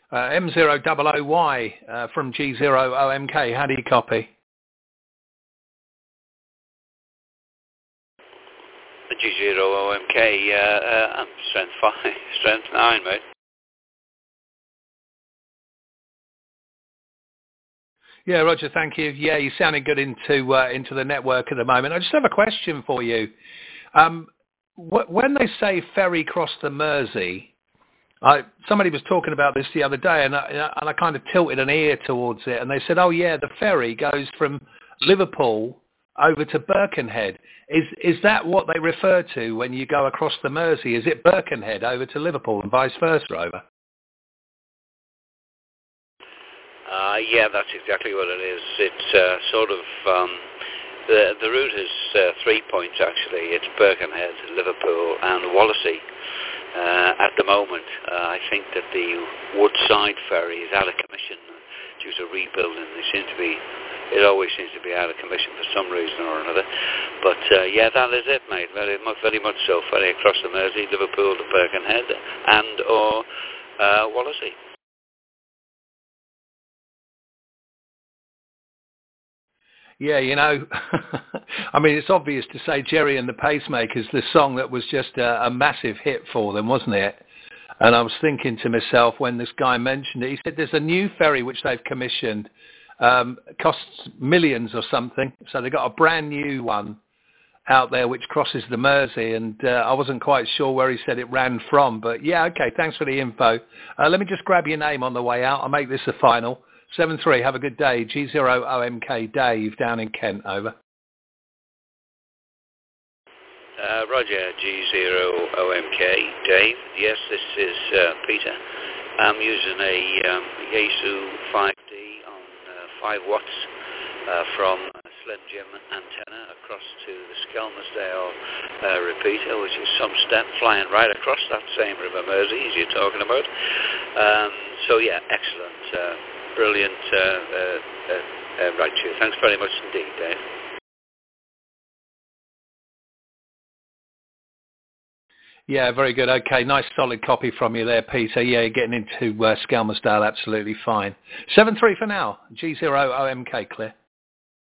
M000Y from G0OMK. How do you copy? G0OMK, I'm strength 5, strength 9, mate. Yeah, Roger, thank you. Yeah, you sounding good into the network at the moment. I just have a question for you. When they say ferry cross the Mersey, somebody was talking about this the other day, and I kind of tilted an ear towards it, and they said, "Oh yeah, the ferry goes from Liverpool over to Birkenhead." Is that what they refer to when you go across the Mersey? Is it Birkenhead over to Liverpool and vice versa over? Yeah, that's exactly what it is. It's sort of the route is 3 points actually. It's Birkenhead, Liverpool, and Wallasey. At the moment, I think that the Woodside ferry is out of commission due to rebuilding. It always seems to be out of commission for some reason or another. But yeah, that is it, mate. Very much so. Ferry across the Mersey, Liverpool to Birkenhead, and or Wallasey. Yeah, you know, I mean, it's obvious to say Jerry and the Pacemakers, the song that was just a massive hit for them, wasn't it? And I was thinking to myself when this guy mentioned it, he said there's a new ferry which they've commissioned, costs millions or something. So they've got a brand new one out there which crosses the Mersey, and I wasn't quite sure where he said it ran from. But yeah, okay, thanks for the info. Let me just grab your name on the way out. I'll make this a final. 7-3, have a good day. G0OMK Dave down in Kent, over. Roger, G0OMK Dave. Yes, this is Peter. I'm using a Yaesu 5D on 5 watts from Slim Jim antenna across to the Skelmersdale repeater, which is some step flying right across that same River Mersey as you're talking about. So yeah, excellent. Brilliant, right to you. Thanks very much indeed, Dave. Yeah, very good. Okay, nice solid copy from you there, Peter. Yeah, you're getting into Skelmersdale absolutely fine. 7-3 for now. G0OMK clear.